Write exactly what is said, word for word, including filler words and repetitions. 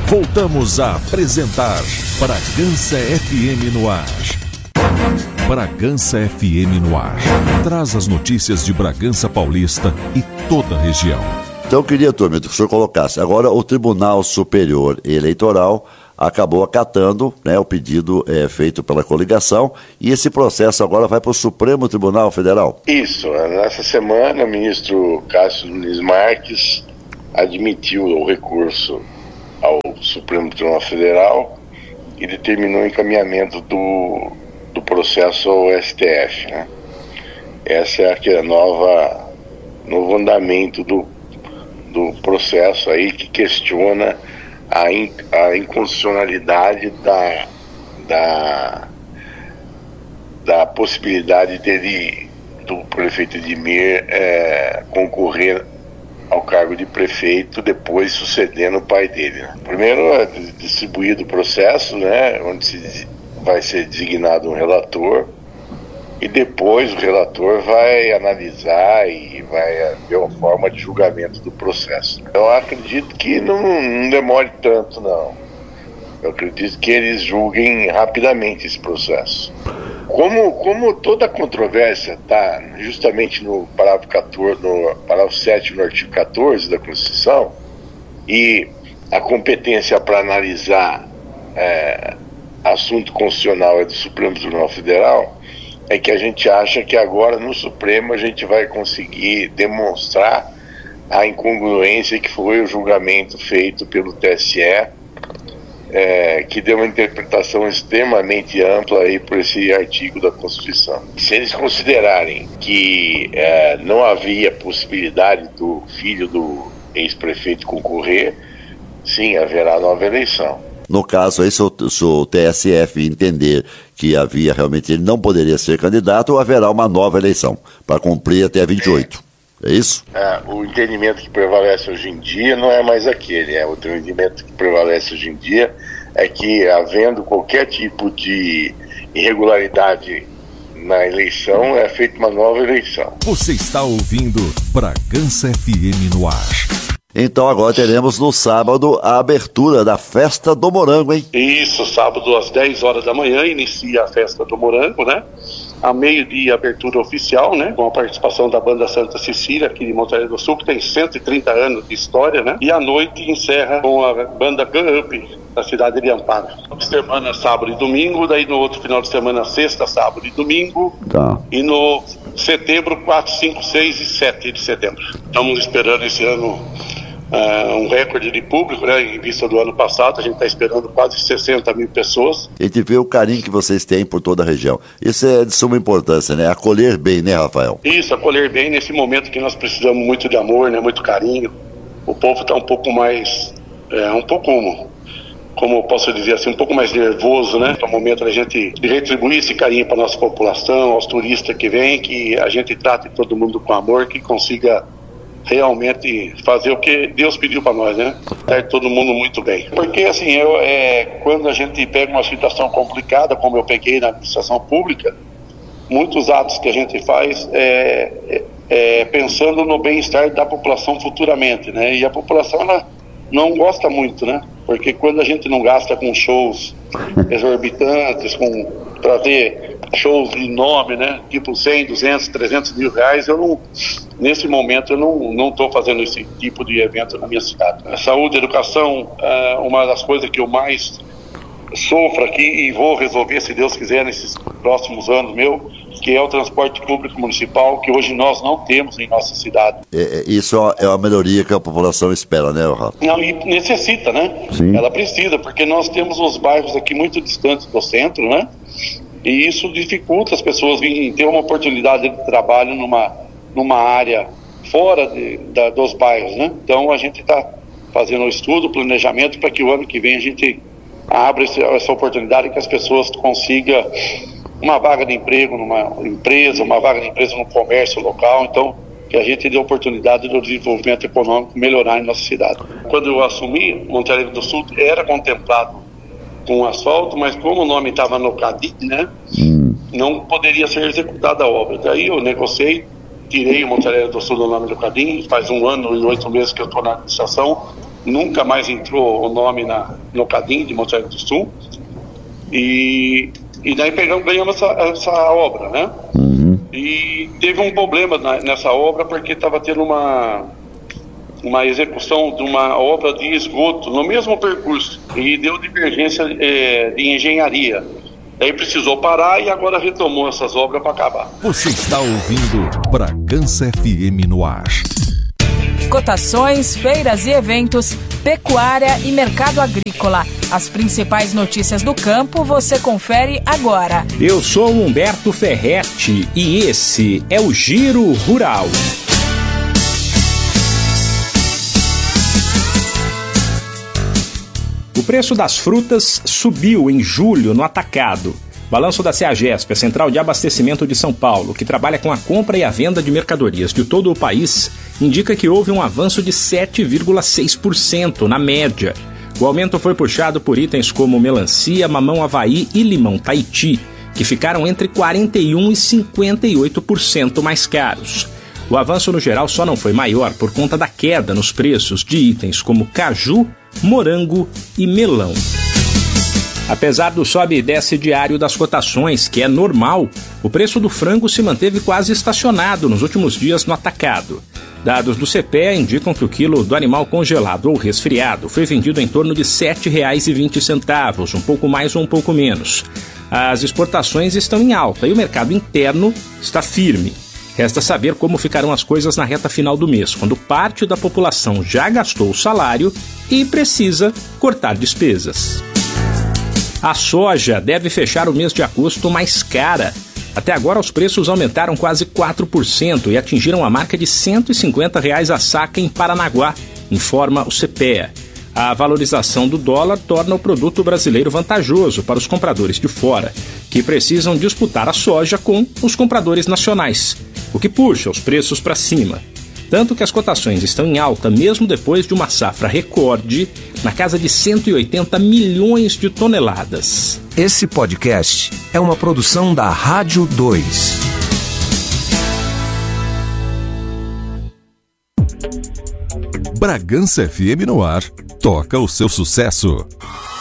Voltamos a apresentar Bragança F M no ar. Bragança F M no ar. Traz as notícias de Bragança Paulista e toda a região. Então, eu queria, Tomito, que o senhor colocasse. Agora, o Tribunal Superior Eleitoral acabou acatando, né, o pedido é, feito pela coligação, e esse processo agora vai para o Supremo Tribunal Federal. Isso. Nessa semana, o ministro Cássio Nunes Marques admitiu o recurso ao Supremo Tribunal Federal e determinou o encaminhamento do, do processo ao S T F, né? Essa é aquele nova, novo andamento do, do processo aí que questiona a, in, a inconstitucionalidade da, da, da possibilidade dele, do prefeito Edmir, é, concorrer ao cargo de prefeito, depois sucedendo o pai dele, né? Primeiro é distribuído o processo, né, onde se vai ser designado um relator, e depois o relator vai analisar e vai ver uma forma de julgamento do processo. Eu acredito que não, não demore tanto, não. Eu acredito que eles julguem rapidamente esse processo. Como, como toda controvérsia está justamente no parágrafo quatorze, no parágrafo sete, no artigo quatorze da Constituição, e a competência para analisar é, assunto constitucional é do Supremo Tribunal Federal, é que a gente acha que agora no Supremo a gente vai conseguir demonstrar a incongruência que foi o julgamento feito pelo T S E, É, que deu uma interpretação extremamente ampla aí por esse artigo da Constituição. Se eles considerarem que é, não havia possibilidade do filho do ex-prefeito concorrer, sim, haverá nova eleição. No caso aí, se o, se o T S F entender que havia realmente, ele não poderia ser candidato, haverá uma nova eleição para cumprir até vinte e oito. É isso? É, o entendimento que prevalece hoje em dia não é mais aquele. É, o entendimento que prevalece hoje em dia é que, havendo qualquer tipo de irregularidade na eleição, é feita uma nova eleição. Você está ouvindo Bragança F M no ar. Então agora teremos no sábado a abertura da Festa do Morango, hein? Isso, sábado às dez horas da manhã inicia a Festa do Morango, né? A meio-dia, abertura oficial, né? Com a participação da banda Santa Cecília, aqui de Montaria do Sul, que tem cento e trinta anos de história, né? E à noite encerra com a banda Gun Up, da cidade de Amparo. Semana, sábado e domingo, daí no outro final de semana, sexta, sábado e domingo. Tá. E no setembro, quatro, cinco, seis e sete de setembro. Estamos esperando esse ano Uh, um recorde de público, né? Em vista do ano passado, a gente está esperando quase sessenta mil pessoas. A gente vê o carinho que vocês têm por toda a região. Isso é de suma importância, né? Acolher bem, né, Rafael? Isso, acolher bem nesse momento que nós precisamos muito de amor, né? Muito carinho. O povo está um pouco mais, é, um pouco, como eu posso dizer assim, um pouco mais nervoso, né? É o momento da gente de retribuir esse carinho para a nossa população, aos turistas que vêm, que a gente trate todo mundo com amor, que consiga realmente fazer o que Deus pediu para nós, né? Ter todo mundo muito bem. Porque, assim, eu, é, quando a gente pega uma situação complicada, como eu peguei na administração pública, muitos atos que a gente faz é, é, é pensando no bem-estar da população futuramente, né? E a população, ela não gosta muito, né? Porque quando a gente não gasta com shows exorbitantes, com trazer shows de nome, né? Tipo cem, duzentos, trezentos mil reais, eu não... Nesse momento eu não não estou fazendo esse tipo de evento na minha cidade. A saúde, a educação, é uma das coisas que eu mais sofro aqui e vou resolver, se Deus quiser, nesses próximos anos meu, que é o transporte público municipal, que hoje nós não temos em nossa cidade. É, isso é uma melhoria que a população espera, né, Rafa? Não, e necessita, né? Sim. Ela precisa, porque nós temos uns bairros aqui muito distantes do centro, né? E isso dificulta as pessoas virem ter uma oportunidade de trabalho numa numa área fora de, da, dos bairros, né? Então a gente está fazendo um estudo, planejamento para que o ano que vem a gente abra esse, essa oportunidade que as pessoas consigam uma vaga de emprego numa empresa, uma vaga de empresa no comércio local, então que a gente dê oportunidade do desenvolvimento econômico melhorar em nossa cidade. Quando eu assumi, Montaria do Sul era contemplado com asfalto, mas como o nome estava no CADI, né? Hum. Não poderia ser executada a obra. Daí eu negociei, tirei o Montaria do Sul do nome do CADI, faz um ano e oito meses que eu estou na administração, nunca mais entrou o nome na, no CADIM de Monte Alegre do Sul. E, e daí pegamos, ganhamos essa, essa obra, né? Uhum. E teve um problema na, nessa obra, porque estava tendo uma, uma execução de uma obra de esgoto no mesmo percurso, e deu divergência é, de engenharia. Daí precisou parar e agora retomou essas obras para acabar. Você está ouvindo Bragança F M no ar. Cotações, feiras e eventos, pecuária e mercado agrícola. As principais notícias do campo você confere agora. Eu sou Humberto Ferretti e esse é o Giro Rural. O preço das frutas subiu em julho no atacado. Balanço da CEAGESP, a Central de Abastecimento de São Paulo, que trabalha com a compra e a venda de mercadorias de todo o país, indica que houve um avanço de sete vírgula seis por cento na média. O aumento foi puxado por itens como melancia, mamão Havaí e limão Tahiti, que ficaram entre quarenta e um por cento e cinquenta e oito por cento mais caros. O avanço no geral só não foi maior por conta da queda nos preços de itens como caju, morango e melão. Apesar do sobe e desce diário das cotações, que é normal, o preço do frango se manteve quase estacionado nos últimos dias no atacado. Dados do C P E A indicam que o quilo do animal congelado ou resfriado foi vendido em torno de sete reais e vinte centavos, um pouco mais ou um pouco menos. As exportações estão em alta e o mercado interno está firme. Resta saber como ficarão as coisas na reta final do mês, quando parte da população já gastou o salário e precisa cortar despesas. A soja deve fechar o mês de agosto mais cara. Até agora os preços aumentaram quase quatro por cento e atingiram a marca de cento e cinquenta reais a saca em Paranaguá, informa o C P E A. A valorização do dólar torna o produto brasileiro vantajoso para os compradores de fora, que precisam disputar a soja com os compradores nacionais, o que puxa os preços para cima. Tanto que as cotações estão em alta mesmo depois de uma safra recorde na casa de cento e oitenta milhões de toneladas. Esse podcast é uma produção da Rádio dois. Bragança F M no ar. Toca o seu sucesso.